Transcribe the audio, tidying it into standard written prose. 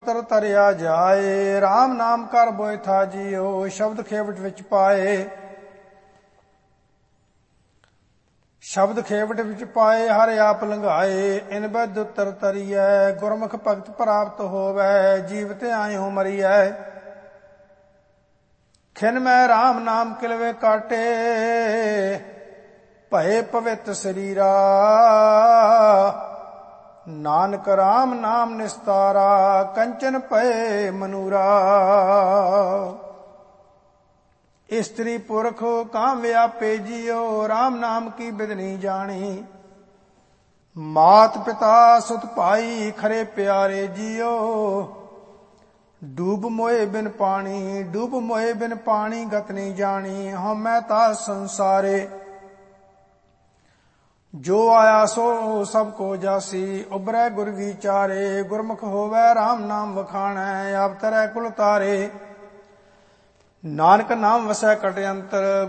ਦੁੱਤਰ ਤਰਿਆ ਜਾਏ। RAM ਨਾਮ ਕਰ ਬੋਇ ਥਾ ਜੀਓ, ਸ਼ਬਦ ਖੇਵਟ ਵਿੱਚ ਪਾਏ। ਸ਼ਬਦ ਖੇਵਟ ਵਿੱਚ ਪਾਏ, ਹਰਿ ਆਪ ਲੰਘਾਏ। ਇਨ ਬੈ ਦੁੱਤਰ ਤਰੀਐ, ਗੁਰਮੁਖ ਭਗਤ ਪ੍ਰਾਪਤ ਹੋਵੈ। ਜੀਵਤ ਆਇਓ ਮਰੀਐ, ਖਿਨ ਮੈਂ RAM ਨਾਮ ਕਿਲਵੇ ਕਾਟੇ। ਭਏ ਪਵਿੱਤ ਸਰੀਰਾ, ਨਾਨਕ RAM ਨਾਮ ਨਿਸਤਾਰਾ। ਕੰਚਨ ਭਏ ਮਨੂਰਾ, ਇਸਤਰੀ ਪੁਰਖ ਕਾਮ ਵਿਆਪੇ ਜੀਓ। RAM ਨਾਮ ਕੀ ਬਿਦਨੀ ਜਾਣੀ, ਮਾਤ ਪਿਤਾ ਸੁਤ ਭਾਈ ਖਰੇ ਪਿਆਰੇ ਜੀਓ। ਡੂਬ ਮੋਏ ਬਿਨ ਪਾਣੀ, ਡੂਬ ਮੋਏ ਬਿਨ ਪਾਣੀ ਗਤ ਨਹੀਂ ਜਾਣੀ। ਹਉਮੈ ਤਾ ਸੰਸਾਰੇ, ਜੋ ਆਇਆ ਸੋ ਸਭ ਕੋ ਜਾਸੀ। ਉਬਰੈ ਗੁਰ ਵਿਚਾਰੇ, ਗੁਰਮੁਖ ਹੋਵੈ RAM ਨਾਮ ਵਖਾਣੈ। ਆਪ ਤਰੈ ਕੁਲ ਤਾਰੇ, ਨਾਨਕ ਨਾਮ ਵਸੈ ਕਟ ਅੰਤਰ।